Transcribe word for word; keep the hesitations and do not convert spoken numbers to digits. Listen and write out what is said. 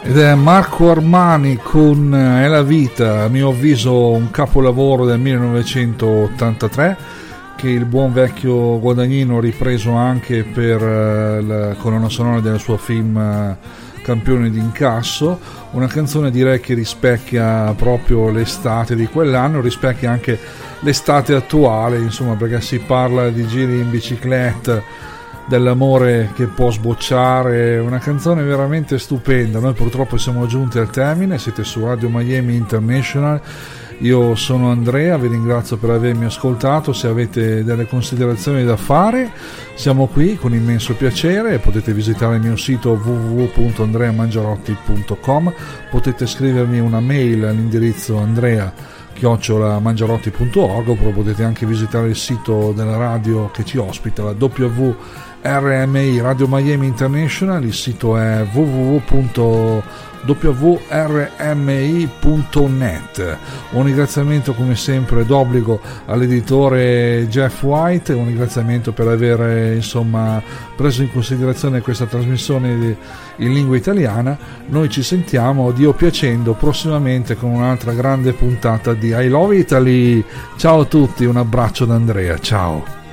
Ed è Marco Armani con È la vita, a mio avviso un capolavoro del millenovecentottantatré, che il buon vecchio Guadagnino ha ripreso anche per la colonna sonora del suo film Campione d'incasso, una canzone direi che rispecchia proprio l'estate di quell'anno, rispecchia anche l'estate attuale, insomma, perché si parla di giri in bicicletta, dell'amore che può sbocciare, una canzone veramente stupenda. Noi purtroppo siamo giunti al termine, siete su Radio Miami International, io sono Andrea, vi ringrazio per avermi ascoltato. Se avete delle considerazioni da fare siamo qui con immenso piacere, potete visitare il mio sito w w w punto andrea mangiarotti punto com, potete scrivermi una mail all'indirizzo andrea chiocciola mangiarotti punto org, oppure potete anche visitare il sito della radio che ci ospita, la W R M I Radio Miami International. Il sito è w w w punto w r m i punto net. Un ringraziamento come sempre d'obbligo all'editore Jeff White, un ringraziamento per aver insomma preso in considerazione questa trasmissione in lingua italiana. Noi ci sentiamo, Dio piacendo, prossimamente con un'altra grande puntata di I Love Italy. Ciao a tutti, un abbraccio da Andrea, ciao.